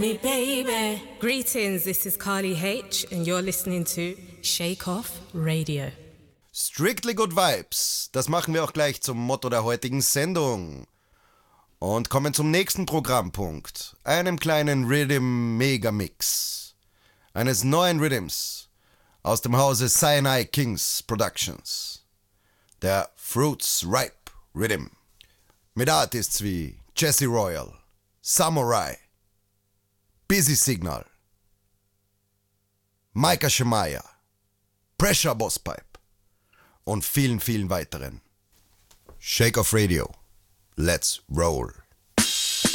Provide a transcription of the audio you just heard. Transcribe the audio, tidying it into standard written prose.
Me baby. Greetings, this is Carly H and you're listening to Shake Off Radio. Strictly Good Vibes, das machen wir auch gleich zum Motto der heutigen Sendung. Und kommen zum nächsten Programmpunkt, einem kleinen Rhythm-Mega-Mix eines neuen Rhythms aus dem Hause Cyanide Kings Productions, der Fruits Ripe Rhythm, mit Artists wie Jesse Royal, Samurai, Busy Signal, Micah Shemaiah, Pressure Boss Pipe und vielen, vielen weiteren. Shake Off Radio. Let's roll.